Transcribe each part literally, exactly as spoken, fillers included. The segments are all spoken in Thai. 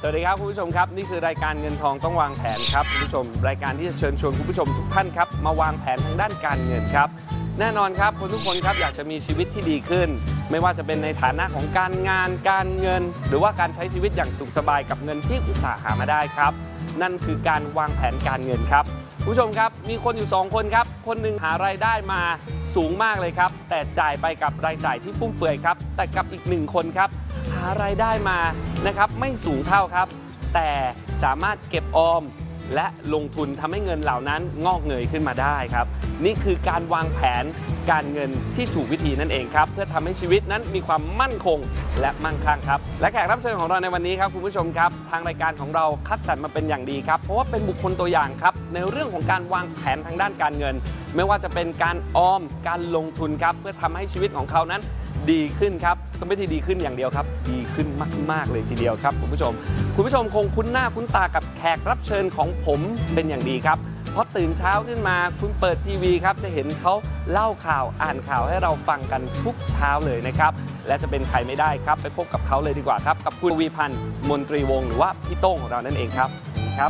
สวัสดีครับคุณผู้ชมครับนี่คือรายการเงินทองต้องวางแผนครับคุณผู้ชมรายการที่จะเชิญชวนคุณผู้ชมทุกท่านครับมาวางแผนทางด้านการเงินครับแน่นอนครับคนทุกคนครับอยากจะมีชีวิตที่ดีขึ้นไม่ว่าจะเป็นในฐานะของการงานการเงินหรือว่าการใช้ชีวิตอย่างสุขสบายกับเงินที่อุตสาหามาได้ครับนั่นคือการวางแผนการเงินครับคุณผู้ชมครับมีคนอยู่สองคนครับคนหนึ่งหารายได้มาสูงมากเลยครับแต่จ่ายไปกับรายจ่ายที่ฟุ่มเฟือยครับแต่กับอีกหนึ่งคนครับหารายได้มานะครับไม่สูงเท่าครับแต่สามารถเก็บออมและลงทุนทำให้เงินเหล่านั้นงอกเงยขึ้นมาได้ครับนี่คือการวางแผนการเงินที่ถูกวิธีนั่นเองครับเพื่อทำให้ชีวิตนั้นมีความมั่นคงและมั่งคั่งครับและแขกรับเชิญของเราในวันนี้ครับคุณผู้ชมครับทางรายการของเราคัดสรรมาเป็นอย่างดีครับเพราะว่าเป็นบุคคลตัวอย่างครับในเรื่องของการวางแผนทางด้านการเงินไม่ว่าจะเป็นการออมการลงทุนครับเพื่อทำให้ชีวิตของเขานั้นดีขึ้นครับก็ไม่ใช่ดีขึ้นอย่างเดียวครับดีขึ้นมากๆเลยทีเดียวครับคุณผู้ชมคุณผู้ชมคงคุ้นหน้าคุ้นตากับแขกรับเชิญของผมเป็นอย่างดีครับเพราะตื่นเช้าขึ้นมาคุณเปิดทีวีครับจะเห็นเขาเล่าข่าวอ่านข่าวให้เราฟังกันทุกเช้าเลยนะครับและจะเป็นใครไม่ได้ครับไปพบกับเขาเลยดีกว่าครับกับคุณวีพันธ์มนตรีวงศ์หรือว่าพี่โต้งของเรานั่นเองครับครับ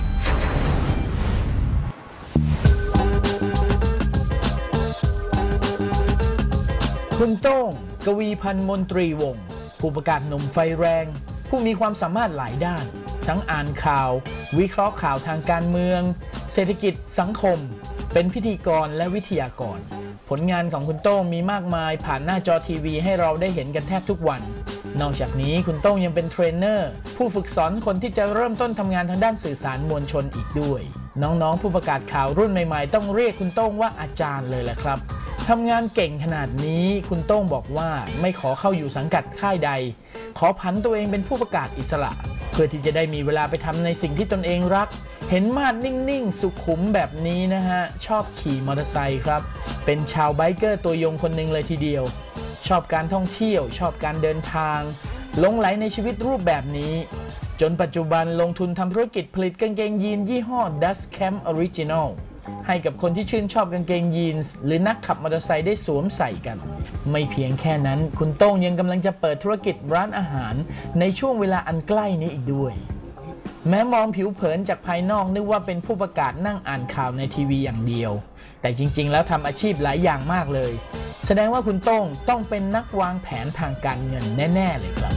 คุณโต้งกวีพันธ์มนตรีวงศ์ผู้ประกาศหนุ่มไฟแรงผู้มีความสามารถหลายด้านทั้งอ่านข่าววิเคราะห์ข่าวทางการเมืองเศรษฐกิจสังคมเป็นพิธีกรและวิทยากรผลงานของคุณโต้งมีมากมายผ่านหน้าจอทีวีให้เราได้เห็นกันแทบทุกวันนอกจากนี้คุณโต้งยังเป็นเทรนเนอร์ผู้ฝึกสอนคนที่จะเริ่มต้นทำงานทางด้านสื่อสารมวลชนอีกด้วยน้องๆผู้ประกาศข่าวรุ่นใหม่ๆต้องเรียกคุณโต้งว่าอาจารย์เลยแหละครับทำงานเก่งขนาดนี้คุณโต้งบอกว่าไม่ขอเข้าอยู่สังกัดค่ายใดขอผันตัวเองเป็นผู้ประกาศอิสระเพื่อที่จะได้มีเวลาไปทำในสิ่งที่ตนเองรักเห็นมาดนิ่งๆสุขุมแบบนี้นะฮะชอบขี่มอเตอร์ไซค์ครับเป็นชาวไบเกอร์ตัวยงคนหนึ่งเลยทีเดียวชอบการท่องเที่ยวชอบการเดินทางหลงไหลในชีวิตรูปแบบนี้จนปัจจุบันลงทุนทำธุรกิจผลิตกางเกงยีนยี่ห้อ Dust Camp Original ให้กับคนที่ชื่นชอบกางเกงยีนส์หรือนักขับมอเตอร์ไซค์ได้สวมใส่กันไม่เพียงแค่นั้นคุณโต้งยังกำลังจะเปิดธุรกิจร้านอาหารในช่วงเวลาอันใกล้นี้อีกด้วยแม้มองผิวเผินจากภายนอกนึกว่าเป็นผู้ประกาศนั่งอ่านข่าวในทีวีอย่างเดียวแต่จริงๆแล้วทำอาชีพหลายอย่างมากเลยแสดงว่าคุณโต้งต้องเป็นนักวางแผนทางการเงินแน่ๆเลยครับ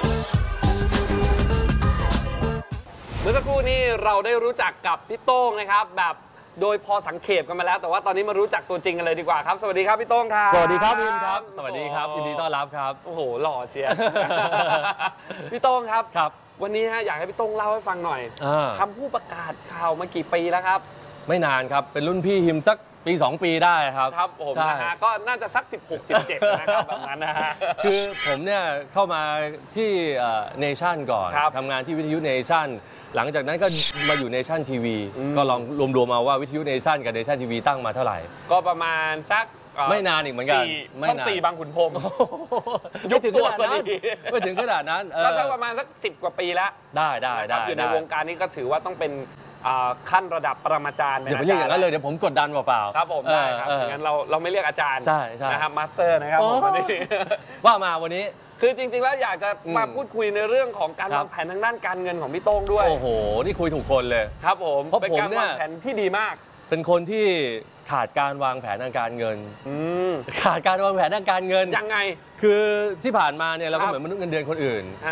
เมื่อสักครู่นี้เราได้รู้จักกับพี่โต้งนะครับแบบโดยพอสังเขปกันมาแล้วแต่ว่าตอนนี้มารู้จักตัวจริงกันเลยดีกว่าครับสวัสดีครับพี่โต้งครับสวัสดีครับพี่ครับสวัสดีครับยินดีต้อนรับครับโอ้โหหล่อเชียร์ พี่โต้งครับครับวันนี้ฮะอยากให้พี่โต้งเล่าให้ฟังหน่อยทำผู้ประกาศข่าวมากี่ปีแล้วครับไม่นานครับเป็นรุ่นพี่ฮิมสักปีสองปีได้ครับครับผมนะฮะก็น่าจะสักสิบหก สิบเจ็ดนะครับแบบนั้นนะฮะคือผมเนี่ยเข้ามาที่เนชั่นก่อนทำงานที่วิทยุเนชั่นหลังจากนั้นก็มาอยู่เนชั่นทีวีก็ลองรวมๆเอาว่าวิทยุเนชั่นกับเนชั่นทีวีตั้งมาเท่าไหร่ก็ประมาณสักไม่นานอีกเหมือนกันช่องสี่บางขุนพรหมยุคถึงขนาดนั้นไม่ถึงขนาดนั้นก็สักประมาณสักสิบกว่าปีแล้วได้ได้ได้อยู่ในวงการนี้ก็ถือว่าต้องเป็นขั้นระดับปรมาจารย์อย่าไปเรียกอย่างนั้นเลยเดี๋ยวผมกดดันเปล่าๆครับผมได้ครับงั้นเราเราไม่เรียกอาจารย์ใช่ใช่นะครับมาสเตอร์นะครับผมวันนี้ว่ามาวันนี้คือจริงๆแล้วอยากจะมาพูดคุยในเรื่องของการวางแผนทางด้านการเงินของพี่โต้งด้วยโอ้โหนี่คุยถูกคนเลยครับผมเพราะผมเนี่ยวางแผนที่ดีมากเป็นคนที่ขาดการวางแผนทางการเงินขาดการวางแผนทางการเงินยังไงคือที่ผ่านมาเนี่ยเราก็เหมือนมนุษย์เงินเดือนคนอื่น